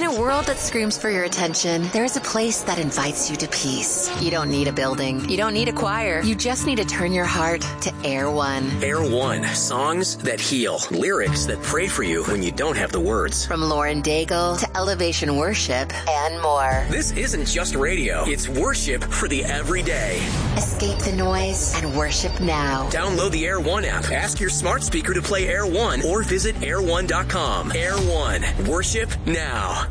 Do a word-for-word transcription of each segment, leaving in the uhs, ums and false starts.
a world that screams for your attention, there is a place that invites you to peace. You don't need a building. You don't need a choir. You just need to turn your heart to Air One. Air One. Songs that heal. Lyrics that pray for you when you don't have the words. From Lauren Daigle to Elevation Worship and more. This isn't just radio. It's worship for the everyday. Escape the noise and worship now. Download the Air One app. Ask your smart speaker to play Air One or visit air one dot com. Air One. Worship now.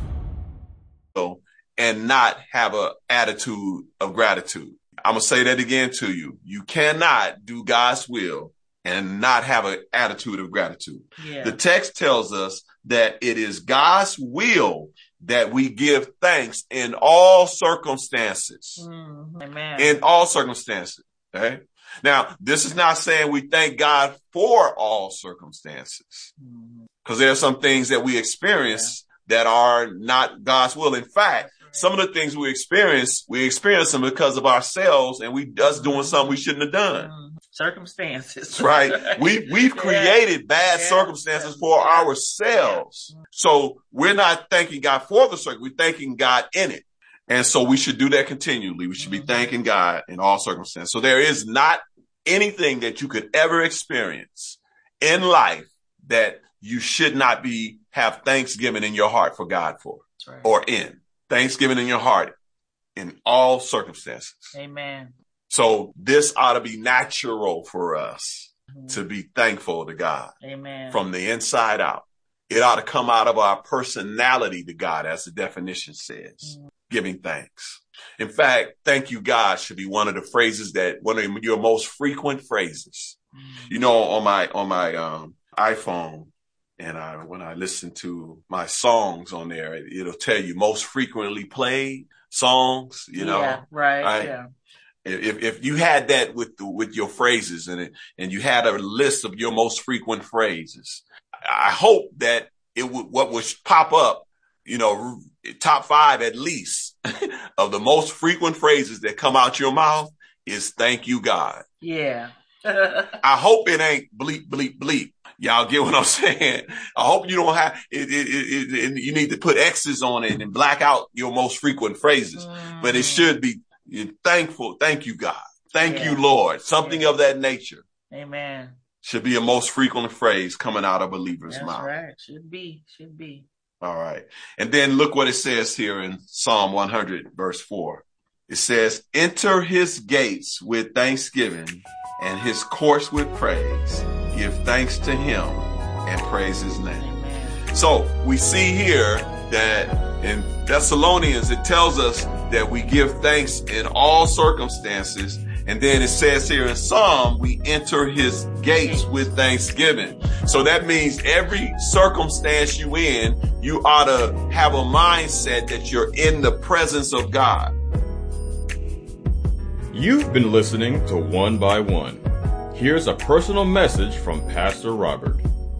And not have an attitude of gratitude. I'm going to say that again to you. You cannot do God's will and not have an attitude of gratitude. Yeah. The text tells us that it is God's will that we give thanks in all circumstances. Mm, amen. In all circumstances. Okay. Now, this is not saying we thank God for all circumstances, because mm. there are some things that we experience yeah. that are not God's will. In fact, some of the things we experience, we experience them because of ourselves and we us doing something we shouldn't have done. Mm. Circumstances. Right. We, we've created yeah. bad yeah. circumstances for ourselves. Yeah. So we're not thanking God for the circumstance. We're thanking God in it. And so we should do that continually. We should be mm-hmm. thanking God in all circumstances. So there is not anything that you could ever experience in life that you should not be, have thanksgiving in your heart for God for, right. or in. Thanksgiving in your heart in all circumstances. Amen. So this ought to be natural for us mm-hmm. to be thankful to God. Amen. From the inside out. It ought to come out of our personality to God, as the definition says, mm-hmm. giving thanks. In fact, thank you, God, should be one of the phrases that, one of your most frequent phrases. Mm-hmm. You know, on my, on my um, iPhone, and I, when I listen to my songs on there, it, it'll tell you most frequently played songs, you know. Yeah, right, right? Yeah. If, if you had that with, the, with your phrases and it, and you had a list of your most frequent phrases, I hope that it would, what would pop up, you know, top five at least of the most frequent phrases that come out your mouth is thank you, God. Yeah. I hope it ain't bleep, bleep, bleep. Y'all get what I'm saying? I hope you don't have it, it, it, it. You need to put X's on it and black out your most frequent phrases, mm. but it should be thankful. Thank you, God. Thank yeah. you, Lord. Something yeah. of that nature. Amen. Should be a most frequent phrase coming out of believers' That's mouth. Right. Should be. Should be. All right. And then look what it says here in Psalm one hundred, verse four. It says, enter his gates with thanksgiving and his courts with praise. Give thanks to him and praise his name. Amen. So we see here that in Thessalonians, it tells us that we give thanks in all circumstances. And then it says here in Psalm, we enter his gates with thanksgiving. So that means every circumstance you in, you ought to have a mindset that you're in the presence of God. You've been listening to One by One. Here's a personal message from Pastor Robert.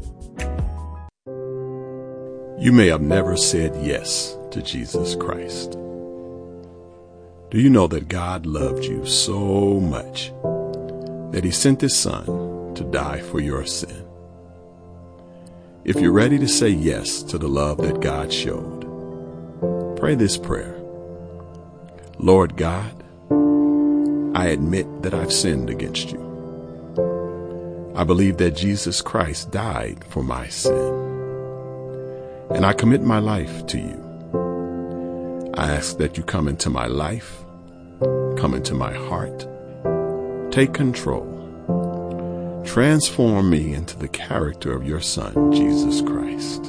You may have never said yes to Jesus Christ. Do you know that God loved you so much that he sent his son to die for your sin? If you're ready to say yes to the love that God showed, pray this prayer. Lord God, I admit that I've sinned against you. I believe that Jesus Christ died for my sin, and I commit my life to you. I ask that you come into my life, come into my heart, take control, transform me into the character of your Son, Jesus Christ.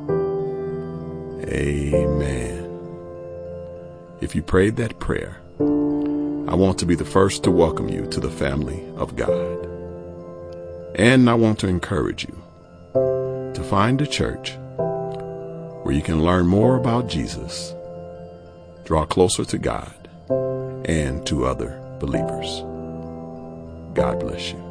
Amen. If you prayed that prayer, I want to be the first to welcome you to the family of God. And I want to encourage you to find a church where you can learn more about Jesus, draw closer to God, and to other believers. God bless you.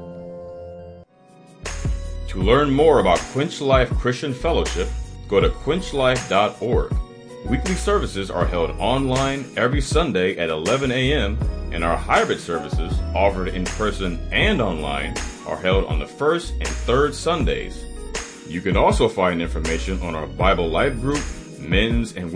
To learn more about Quench Life Christian Fellowship, go to quench life dot org. Weekly services are held online every Sunday at eleven a.m., and our hybrid services, offered in person and online, are held on the first and third Sundays. You can also find information on our Bible Life group, men's and